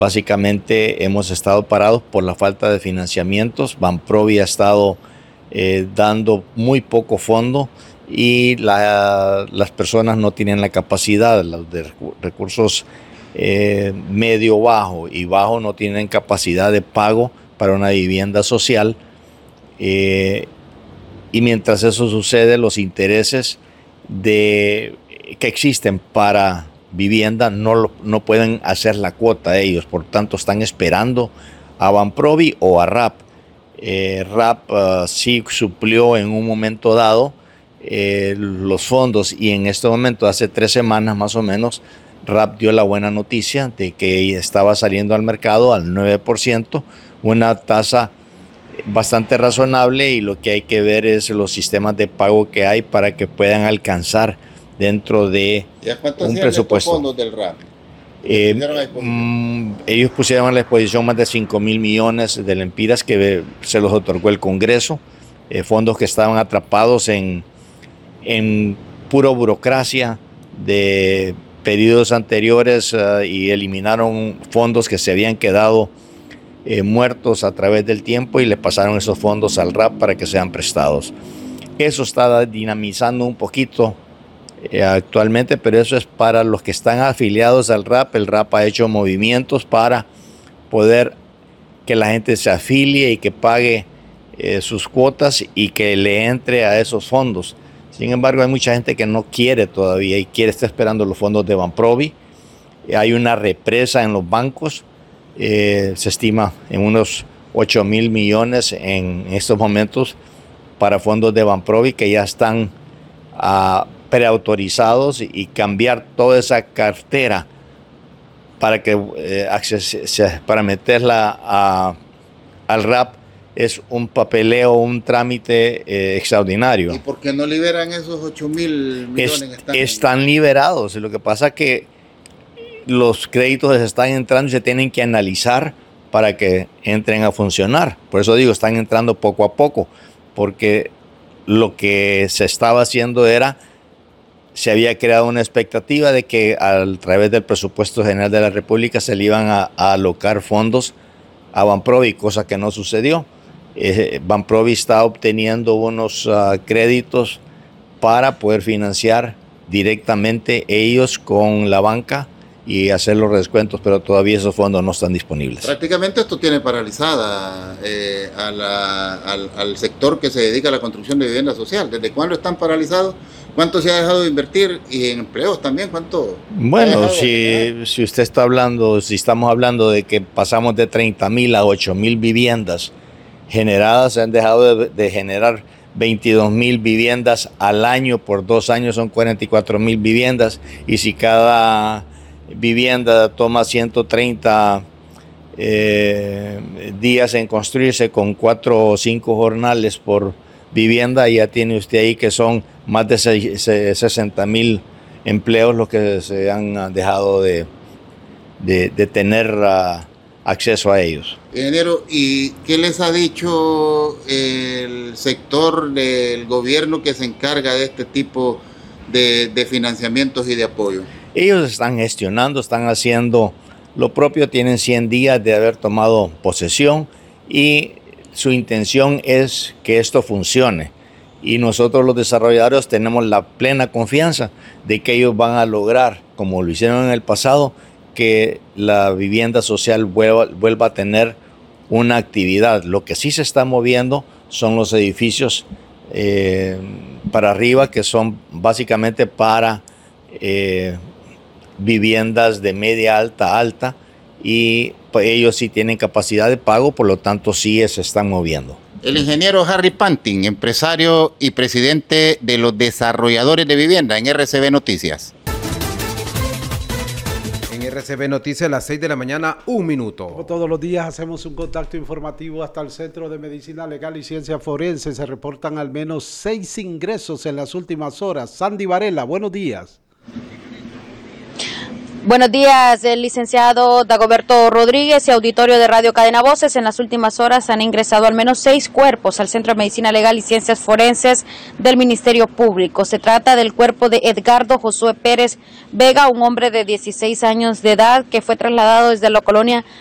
Básicamente hemos estado parados por la falta de financiamientos. Banprovi ha estado dando muy poco fondo y las personas no tienen la capacidad, los de recursos medio bajo y bajo no tienen capacidad de pago para una vivienda social. Y mientras eso sucede, los intereses que existen para vivienda no pueden hacer la cuota ellos, por tanto están esperando a Banprovi o a RAP. RAP sí suplió en un momento dado los fondos y en este momento, hace 3 semanas más o menos, RAP dio la buena noticia de que estaba saliendo al mercado al 9%, una tasa bastante razonable, y lo que hay que ver es los sistemas de pago que hay para que puedan alcanzar dentro de un presupuesto. ¿Fondos del RAP? Ellos pusieron a la disposición más de 5,000 millones de lempiras que se los otorgó el Congreso, fondos que estaban atrapados en pura burocracia de periodos anteriores, y eliminaron fondos que se habían quedado muertos a través del tiempo y le pasaron esos fondos al RAP para que sean prestados. Eso está dinamizando un poquito actualmente, pero eso es para los que están afiliados al RAP. El RAP ha hecho movimientos para poder que la gente se afilie y que pague sus cuotas y que le entre a esos fondos. Sin embargo, hay mucha gente que no quiere todavía y está esperando los fondos de Banprovi. Hay una represa en los bancos. Se estima en unos 8,000 millones en estos momentos para fondos de Banprovi que ya están preautorizados, y cambiar toda esa cartera para para meterla al RAP es un papeleo, un trámite extraordinario. ¿Y por qué no liberan esos 8,000 millones? Están liberados. Lo que pasa es que los créditos están entrando y se tienen que analizar para que entren a funcionar. Por eso digo, están entrando poco a poco, porque lo que se estaba haciendo se había creado una expectativa de que a través del presupuesto general de la República se le iban a alocar fondos a Banprovi, cosa que no sucedió. Banprovi está obteniendo unos créditos para poder financiar directamente ellos con la banca y hacer los descuentos, pero todavía esos fondos no están disponibles. Prácticamente esto tiene paralizada al sector que se dedica a la construcción de vivienda social. ¿Desde cuándo están paralizados? ¿Cuánto se ha dejado de invertir? Y en empleos también, ¿cuánto? Bueno, si usted está hablando, si estamos hablando de que pasamos de 30,000 a 8,000 viviendas generadas, se han dejado de generar 22,000 viviendas al año. Por 2 años son 44,000 viviendas, y si cada vivienda toma 130 días en construirse, con 4 o 5 jornales por vivienda, ya tiene usted ahí que son más de 60,000 empleos los que se han dejado de tener acceso a ellos. Ingeniero, ¿y qué les ha dicho el sector del gobierno que se encarga de este tipo de financiamientos y de apoyo? Ellos están gestionando, están haciendo lo propio, tienen 100 días de haber tomado posesión y su intención es que esto funcione. Y nosotros los desarrolladores tenemos la plena confianza de que ellos van a lograr, como lo hicieron en el pasado, que la vivienda social vuelva a tener una actividad. Lo que sí se está moviendo son los edificios para arriba, que son básicamente para viviendas de media alta, y pues ellos sí tienen capacidad de pago, por lo tanto sí se están moviendo. El ingeniero Harry Pantin, empresario y presidente de los desarrolladores de vivienda en RCB Noticias. En RCB Noticias, a las 6 de la mañana, 1 minuto. Como todos los días hacemos un contacto informativo hasta el Centro de Medicina Legal y Ciencia Forense. Se reportan al menos 6 ingresos en las últimas horas. Sandy Varela, buenos días. Buenos días, el licenciado Dagoberto Rodríguez y auditorio de Radio Cadena Voces. En las últimas horas han ingresado al menos 6 cuerpos al Centro de Medicina Legal y Ciencias Forenses del Ministerio Público. Se trata del cuerpo de Edgardo Josué Pérez Vega, un hombre de 16 años de edad que fue trasladado desde la colonia